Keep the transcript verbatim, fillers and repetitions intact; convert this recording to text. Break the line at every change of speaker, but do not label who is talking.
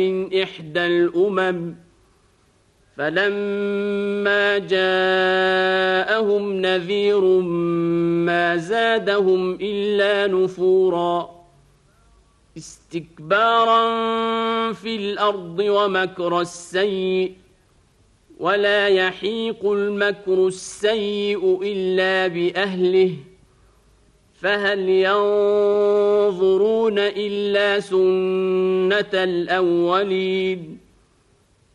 من إحدى الأمم فلما جاءهم نذير ما زادهم إلا نفورا استكبارا في الأرض ومكر السيء ولا يحيق المكر السيء إلا بأهله فهل ينظرون إلا سنة الأولين